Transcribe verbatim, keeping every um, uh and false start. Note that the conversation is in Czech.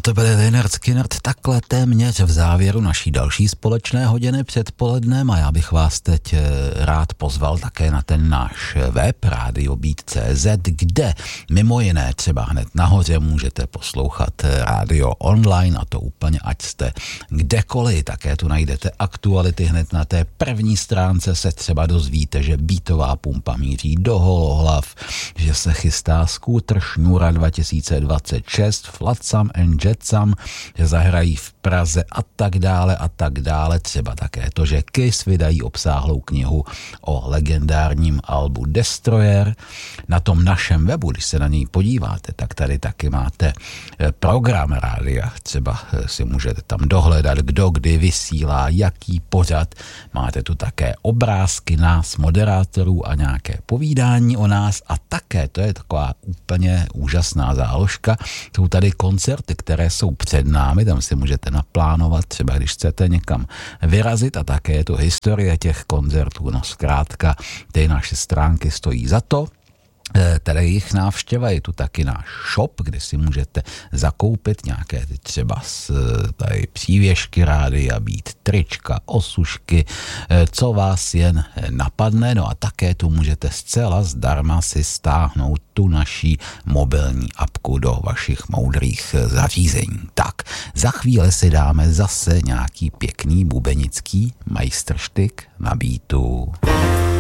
to byl Lynyrd Skynyrd takhle téměř v závěru naší další společné hodiny předpolednem a já bych vás teď rád pozval také na ten náš web Radio Beat tečka cé zet, kde mimo jiné třeba hned nahoře můžete poslouchat rádio online a to úplně ať jste kdekoliv. Také tu najdete aktuality hned na té první stránce se třeba dozvíte, že beatová pumpa míří do holohlav, že se chystá skútr Šňůra dva tisíce dvacet šest, Flotsam and Jetsam, že zahrají v Praze a tak dále a tak dále. Třeba také to, že Kiss vydají obsáhlou knihu o legendárním albu Destroyer. Na tom našem webu, když se na něj podíváte, tak tady taky máte program rádia. Třeba si můžete tam dohledat, kdo kdy vysílá, jaký pořad. Máte tu také obrázky nás, moderátorů a nějaké povídání o nás a také, to je taková úplně úžasná záložka, jsou tady koncerty, které jsou před námi, tam si můžete naplánovat, třeba když chcete někam vyrazit a také je to historie těch koncertů, no zkrátka, ty naše stránky stojí za to. Tady jejich návštěva, je tu taky náš shop, kde si můžete zakoupit nějaké třeba tady přívěšky rádia, být trička, osušky, co vás jen napadne, no a také tu můžete zcela zdarma si stáhnout tu naší mobilní apku do vašich moudrých zařízení. Tak, za chvíli si dáme zase nějaký pěkný bubenický majstrštyk na beatu.